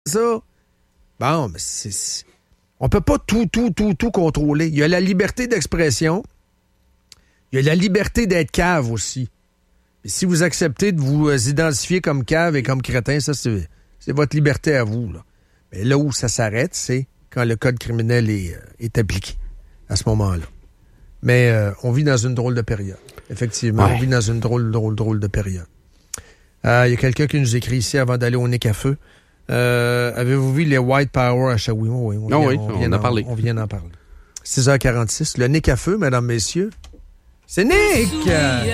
ça. Bon, mais on peut pas tout contrôler. Il y a la liberté d'expression. Il y a la liberté d'être cave aussi. Et si vous acceptez de vous identifier comme cave et comme crétin, ça, c'est votre liberté à vous, là. Mais là où ça s'arrête, c'est quand le code criminel est appliqué, à ce moment-là. Mais on vit dans une drôle de période. Effectivement, on vit dans une drôle de période. Il y a quelqu'un qui nous écrit ici avant d'aller au Nick à feu. Avez-vous vu les White Power à Shawinigan? Oui, on en a parlé. On vient d'en parler. 6h46. Le Nick à feu, mesdames, messieurs. C'est Nick!